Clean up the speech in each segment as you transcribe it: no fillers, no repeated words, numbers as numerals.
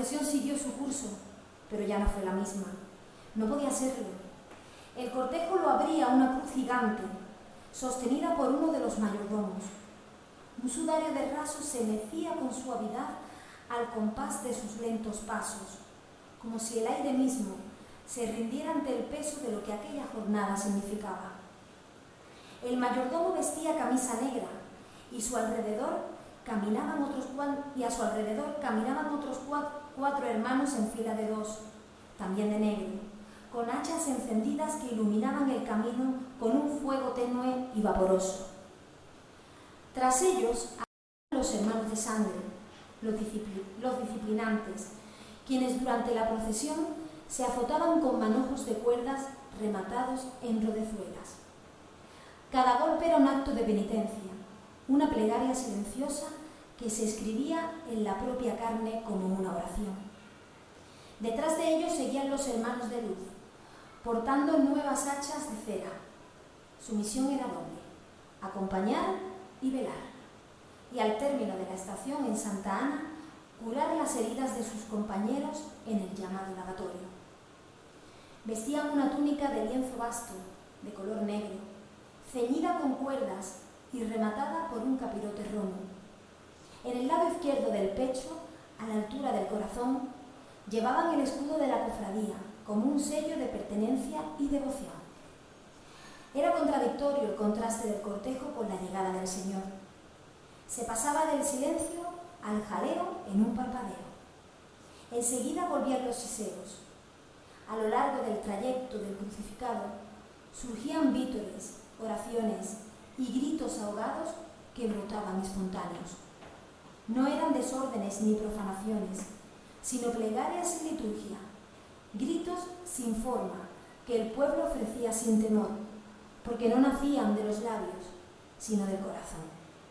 procesión siguió su curso, pero ya no fue la misma. No podía serlo. El cortejo lo abría una cruz gigante, sostenida por uno de los mayordomos. Un sudario de raso se mecía con suavidad al compás de sus lentos pasos, como si el aire mismo se rindiera ante el peso de lo que aquella jornada significaba. El mayordomo vestía camisa negra y a su alrededor caminaban otros cuatro hermanos en fila de dos, también de negro, con hachas encendidas que iluminaban el camino con un fuego tenue y vaporoso. Tras ellos, los hermanos de sangre, los disciplinantes, quienes durante la procesión se azotaban con manojos de cuerdas rematados en rodezuelas. Cada golpe era un acto de penitencia, una plegaria silenciosa que se escribía en la propia carne como una oración. Detrás de ellos seguían los hermanos de luz, portando nuevas hachas de cera. Su misión era doble: acompañar y velar, y al término de la estación en Santa Ana, curar las heridas de sus compañeros en el llamado lavatorio. Vestían una túnica de lienzo vasto, de color negro, ceñida con cuerdas y rematada por un capirote romo. En el lado izquierdo del pecho, a la altura del corazón, llevaban el escudo de la cofradía, como un sello de pertenencia y devoción. Era contradictorio el contraste del cortejo con la llegada del Señor. Se pasaba del silencio al jaleo en un parpadeo. Enseguida volvían los siseos. A lo largo del trayecto del crucificado surgían vítores, oraciones y gritos ahogados que brotaban espontáneos. No eran desórdenes ni profanaciones, sino plegarias y liturgia, gritos sin forma que el pueblo ofrecía sin temor, porque no nacían de los labios, sino del corazón.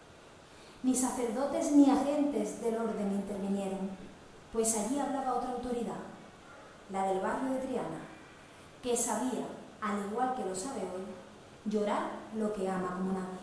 Ni sacerdotes ni agentes del orden intervinieron, pues allí hablaba otra autoridad, la del barrio de Triana, que sabía, al igual que lo sabe hoy, llorar lo que ama como nadie.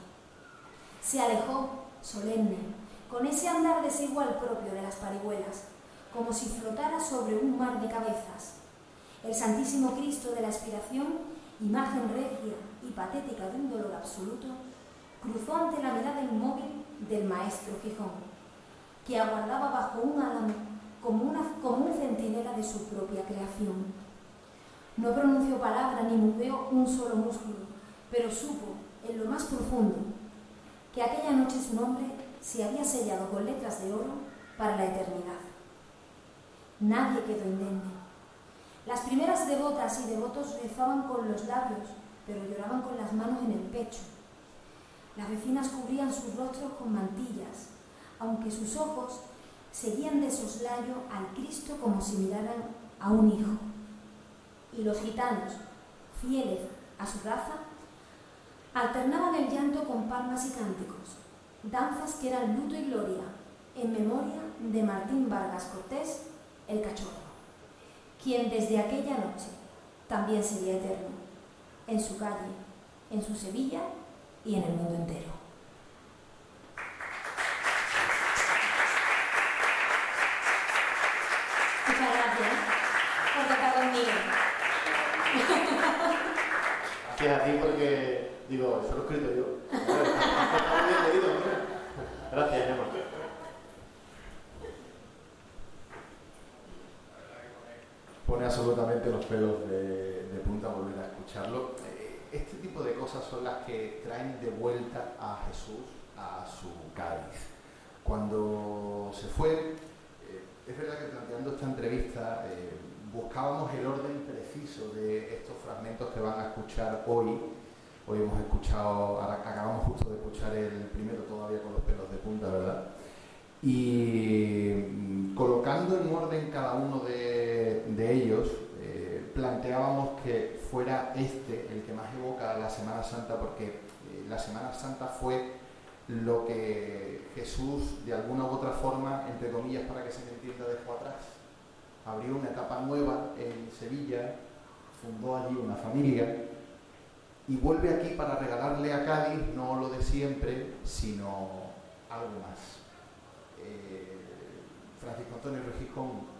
Se alejó, solemne, con ese andar desigual propio de las parihuelas, como si flotara sobre un mar de cabezas. El Santísimo Cristo de la Expiración, imagen regia y patética de un dolor absoluto, cruzó ante la mirada inmóvil del maestro Gijón, que aguardaba bajo un álamo como un centinela de su propia creación. No pronunció palabra ni movió un solo músculo, pero supo, en lo más profundo, que aquella noche su nombre se había sellado con letras de oro para la eternidad. Nadie quedó indemne. Las primeras devotas y devotos rezaban con los labios, pero lloraban con las manos en el pecho. Las vecinas cubrían sus rostros con mantillas, aunque sus ojos seguían de soslayo al Cristo como si miraran a un hijo. Y los gitanos, fieles a su raza, alternaban el llanto con palmas y cánticos, danzas que eran luto y gloria, en memoria de Martín Vargas Cortés, el Cachorro, quien desde aquella noche también sería eterno, en su calle, en su Sevilla y en el mundo entero. Muchas gracias por estar conmigo. Gracias a ti porque, digo, eso lo he escrito yo. Está bien leído, ¿no? Gracias, Emma. Pone absolutamente los pelos de punta volver a escucharlo. Este tipo de cosas son las que traen de vuelta a Jesús a su Cádiz. Cuando se fue, es verdad que planteando esta entrevista buscábamos el orden preciso de estos fragmentos que van a escuchar hoy. Hoy hemos escuchado, acabamos justo de escuchar el primero todavía con los pelos de punta, ¿verdad? Y colocando en orden cada uno de ellos, planteábamos que fuera este el que más evoca la Semana Santa, porque la Semana Santa fue lo que Jesús, de alguna u otra forma, entre comillas, para que se me entienda, dejó atrás. Abrió una etapa nueva en Sevilla, fundó allí una familia y vuelve aquí para regalarle a Cádiz no lo de siempre, sino algo más. Francisco Antonio Regijón,